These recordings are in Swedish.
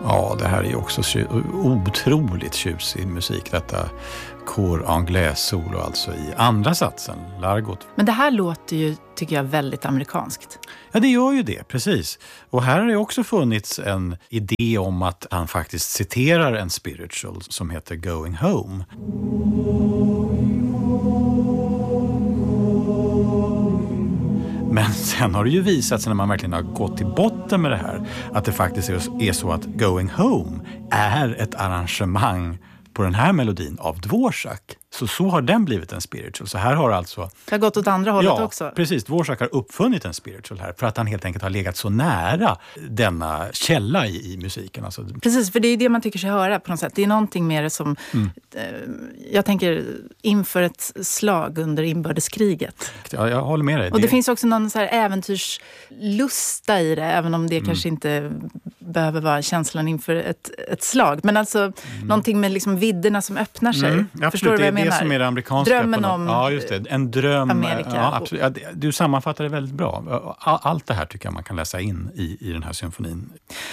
Ja, det här är ju också otroligt tjusig musik, detta Cor Anglais-solo, alltså i andra satsen, Largot. Men det här låter ju, tycker jag, väldigt amerikanskt. Ja, det gör ju det, precis. Och här har det också funnits en idé om att han faktiskt citerar en spiritual som heter Going Home. Men sen har det ju visat sig när man verkligen har gått till botten med det här att det faktiskt är så att Going Home är ett arrangemang på den här melodin av Dvorak. Så har den blivit en spiritual. Så här har alltså... Det har gått åt andra hållet också. Ja, precis. Dvorak har uppfunnit en spiritual här för att han helt enkelt har legat så nära denna källa i musiken. Alltså. Precis, för det är det man tycker sig höra på något sätt. Det är någonting mer som... jag tänker inför ett slag under inbördeskriget. Ja, jag håller med dig. Och det finns också någon så här äventyrslusta i det, även om det kanske inte behöver vara känslan inför ett slag. Men alltså någonting med liksom vidderna som öppnar sig. Förstår du vad jag menar? Det som är det amerikanska. Drömmen om ja, just det. En dröm. Amerika. Ja, absolut. Ja, du sammanfattar det väldigt bra. Allt det här tycker jag man kan läsa in i den här symfonin.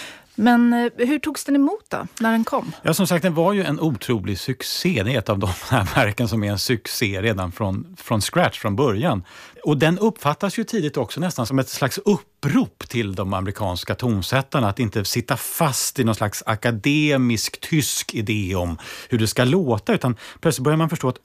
Men hur togs den emot då, när den kom? Ja, som sagt, den var ju en otrolig succé. Det är ett av de här verken som är en succé redan från scratch, från början. Och den uppfattas ju tidigt också nästan som ett slags upprop till de amerikanska tonsättarna. Att inte sitta fast i någon slags akademisk tysk idé om hur det ska låta. Utan plötsligt börjar man förstå att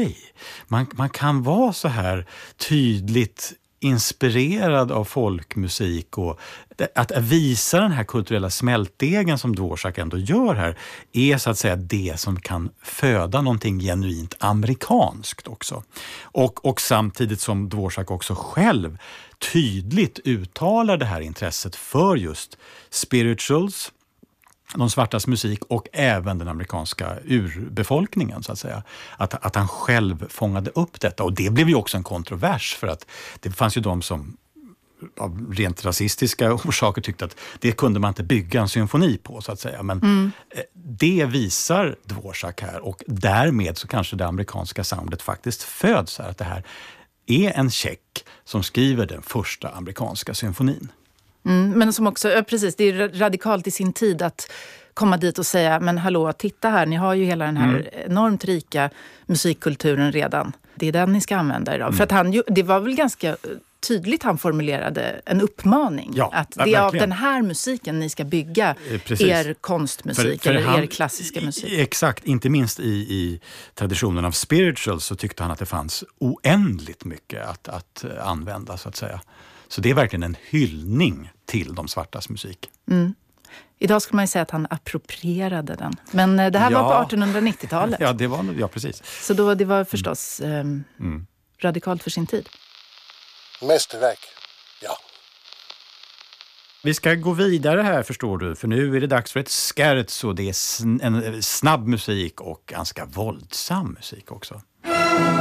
man kan vara så här tydligt inspirerad av folkmusik, och att visa den här kulturella smältdegen som Dvorak ändå gör här är så att säga det som kan föda någonting genuint amerikanskt också. Och samtidigt som Dvorak också själv tydligt uttalar det här intresset för just spirituals, de svartas musik och även den amerikanska urbefolkningen så att säga. Att han själv fångade upp detta, och det blev ju också en kontrovers för att det fanns ju de som av rent rasistiska orsaker tyckte att det kunde man inte bygga en symfoni på så att säga. Men det visar Dvorak här, och därmed så kanske det amerikanska soundet faktiskt föds här, att det här är en tjeck som skriver den första amerikanska symfonin. Men som också, precis, det är radikalt i sin tid att komma dit och säga, men hallå, titta här, ni har ju hela den här enormt rika musikkulturen redan. Det är den ni ska använda idag. För att det var väl ganska tydligt han formulerade en uppmaning. Ja, att det är av den här musiken ni ska bygga er konstmusik eller er klassiska musik. Exakt, inte minst i traditionen av spirituals så tyckte han att det fanns oändligt mycket att använda så att säga. Så det är verkligen en hyllning till de svartas musik. Idag skulle man ju säga att han approprierade den. Men det här var på 1890-talet. Ja, precis. Så det var förstås radikalt för sin tid. Mästerverk, ja. Vi ska gå vidare här förstår du, för nu är det dags för ett scherzo. Det är en snabb musik och ganska våldsam musik också.